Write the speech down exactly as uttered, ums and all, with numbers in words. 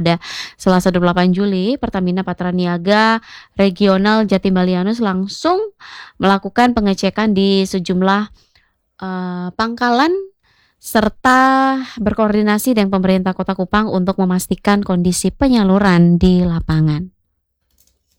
pada Selasa dua puluh delapan Juli, Pertamina Patraniaga Regional Jatimbalianus langsung melakukan pengecekan di sejumlah, eee, pangkalan serta berkoordinasi dengan pemerintah Kota Kupang untuk memastikan kondisi penyaluran di lapangan.